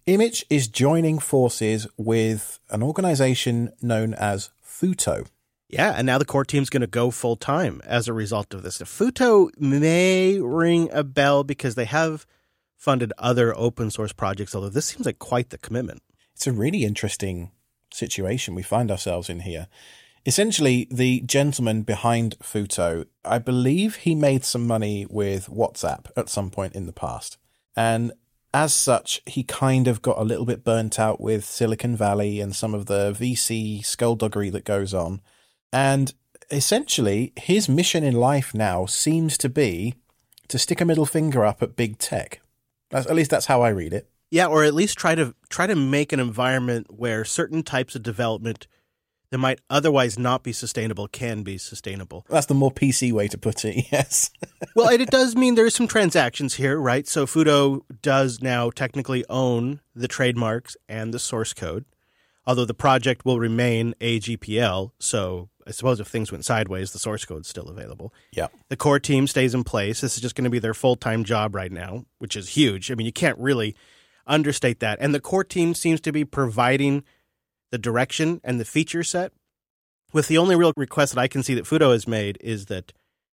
Image is joining forces with an organization known as Futo. Yeah, and now the core team's going to go full-time as a result of this. Futo may ring a bell because they have funded other open source projects, although this seems like quite the commitment. It's a really interesting situation we find ourselves in here. Essentially, the gentleman behind Futo, I believe he made some money with WhatsApp at some point in the past. And as such, he kind of got a little bit burnt out with Silicon Valley and some of the VC skullduggery that goes on. And essentially, his mission in life now seems to be to stick a middle finger up at big tech. At least that's how I read it. Yeah, or at least try to make an environment where certain types of development that might otherwise not be sustainable can be sustainable. That's the more PC way to put it, yes. Well, it does mean there's some transactions here, right? So Futo does now technically own the trademarks and the source code, although the project will remain AGPL, so I suppose if things went sideways, the source code's still available. Yeah. The core team stays in place. This is just going to be their full-time job right now, which is huge. I mean, you can't really understate that. And the core team seems to be providing the direction and the feature set, with the only real request that I can see that Futo has made is that,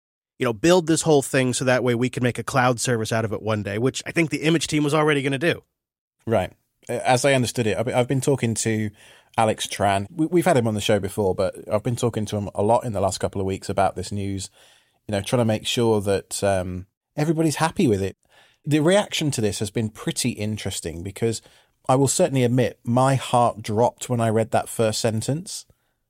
build this whole thing so that way we can make a cloud service out of it one day, which I think the Image team was already going to do. Right. As I understood it, I've been talking to Alex Tran. We've had him on the show before, but I've been talking to him a lot in the last couple of weeks about this news, trying to make sure that everybody's happy with it. The reaction to this has been pretty interesting because I will certainly admit my heart dropped when I read that first sentence.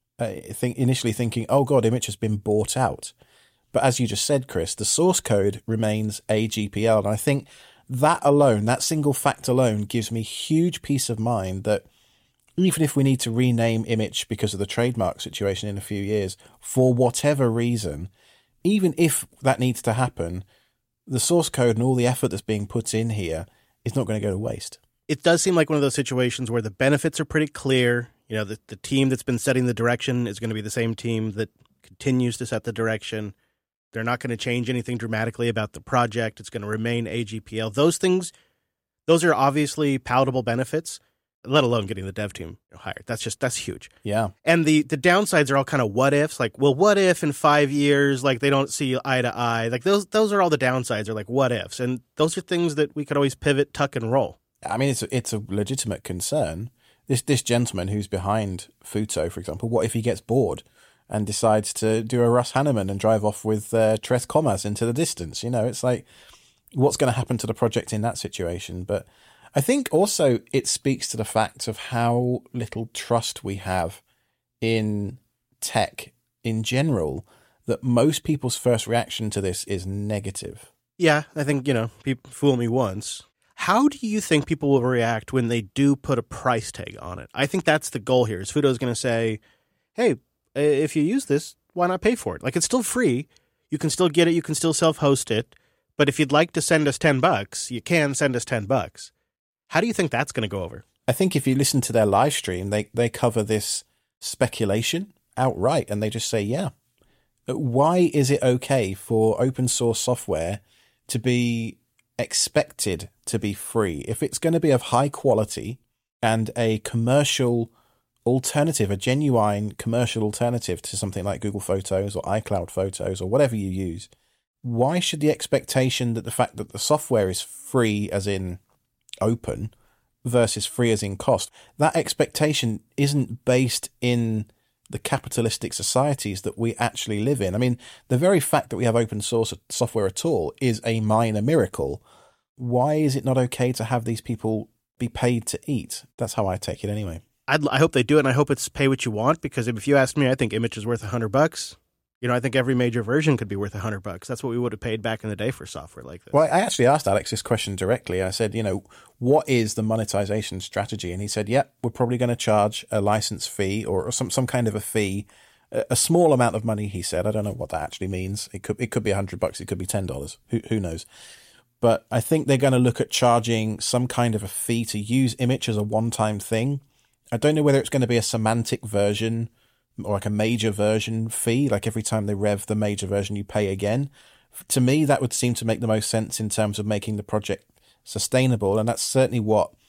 Initially thinking, oh God, Image has been bought out. But as you just said, Chris, the source code remains AGPL. And I think that alone, that single fact alone, gives me huge peace of mind that even if we need to rename Image because of the trademark situation in a few years, for whatever reason, even if that needs to happen, the source code and all the effort that's being put in here is not going to go to waste. It does seem like one of those situations where the benefits are pretty clear. The team that's been setting the direction is going to be the same team that continues to set the direction. They're not going to change anything dramatically about the project. It's going to remain AGPL. Those are obviously palatable benefits, let alone getting the dev team hired. That's huge. Yeah. And the downsides are all kind of what ifs, like, well, what if in 5 years, like they don't see eye to eye? Like those are all the downsides, are like what ifs. And those are things that we could always pivot, tuck and roll. I mean, it's a legitimate concern. This gentleman who's behind Futo, for example, what if he gets bored and decides to do a Russ Hanneman and drive off with Tres Comas into the distance? It's like, what's going to happen to the project in that situation? But I think also it speaks to the fact of how little trust we have in tech in general, that most people's first reaction to this is negative. Yeah, I think, people fool me once. How do you think people will react when they do put a price tag on it? I think that's the goal here. Is Futo's going to say, hey, if you use this, why not pay for it? Like, it's still free. You can still get it. You can still self-host it. But if you'd like to send us $10, you can send us $10. How do you think that's going to go over? I think if you listen to their live stream, they cover this speculation outright and they just say, yeah. Why is it okay for open source software to be expected to be free if it's going to be of high quality and a commercial alternative, a genuine commercial alternative to something like Google Photos or iCloud Photos or whatever you use? Why should the expectation that the fact that the software is free as in open versus free as in cost, that expectation isn't based in the capitalistic societies that we actually live in? I mean, the very fact that we have open source software at all is a minor miracle. Why is it not okay to have these people be paid to eat? That's how I take it anyway. I hope they do it, and I hope it's pay what you want, because if you ask me, I think Image is worth $100. I think every major version could be worth $100. That's what we would have paid back in the day for software like this. Well, I actually asked Alex this question directly. I said, what is the monetization strategy? And he said, we're probably going to charge a license fee or some kind of a fee, a small amount of money, he said. I don't know what that actually means. It could be $100. It could be $10. Who knows? But I think they're going to look at charging some kind of a fee to use Image as a one-time thing. I don't know whether it's going to be a semantic version or like a major version fee, like every time they rev the major version, you pay again. To me, that would seem to make the most sense in terms of making the project sustainable. And that's certainly what